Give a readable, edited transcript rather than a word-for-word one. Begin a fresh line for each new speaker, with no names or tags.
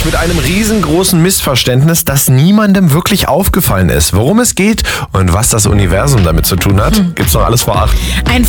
nämlich mit einem riesengroßen Missverständnis, das niemandem wirklich aufgefallen ist. Worum es geht und was das Universum damit zu tun hat, gibt's noch alles vor 8.
Ein